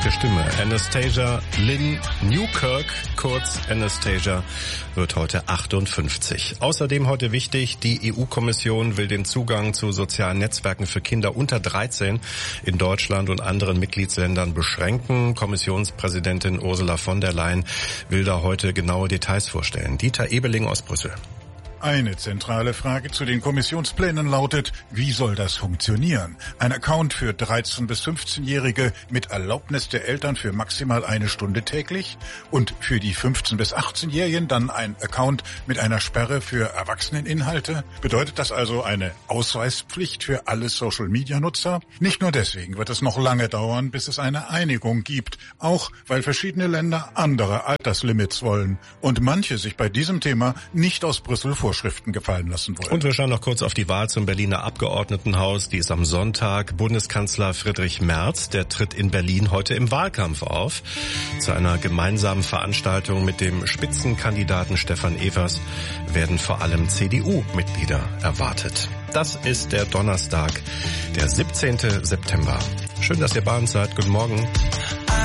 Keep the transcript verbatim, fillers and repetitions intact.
starke Stimme. Anastasia Lynn Newkirk, kurz Anastasia, wird heute achtundfünfzig. Außerdem heute wichtig, die E U-Kommission will den Zugang zu sozialen Netzwerken für Kinder unter dreizehn in Deutschland und anderen Mitgliedsländern beschränken. Kommissionspräsidentin Ursula von der Leyen will da heute genaue Details vorstellen. Dieter Ebeling aus Brüssel. Eine zentrale Frage zu den Kommissionsplänen lautet, wie soll das funktionieren? Ein Account für dreizehn- bis fünfzehnjährige mit Erlaubnis der Eltern für maximal eine Stunde täglich und für die fünfzehn- bis achtzehnjährigen dann ein Account mit einer Sperre für Erwachseneninhalte? Bedeutet das also eine Ausweispflicht für alle Social-Media-Nutzer? Nicht nur deswegen wird es noch lange dauern, bis es eine Einigung gibt, auch weil verschiedene Länder andere Alterslimits wollen und manche sich bei diesem Thema nicht aus Brüssel Vorschriften gefallen lassen wollen. Und wir schauen noch kurz auf die Wahl zum Berliner Abgeordnetenhaus. Die ist am Sonntag. Bundeskanzler Friedrich Merz, der tritt in Berlin heute im Wahlkampf auf. Zu einer gemeinsamen Veranstaltung mit dem Spitzenkandidaten Stefan Evers werden vor allem C D U-Mitglieder erwartet. Das ist der Donnerstag, der siebzehnten September. Schön, dass ihr bei uns seid. Guten Morgen.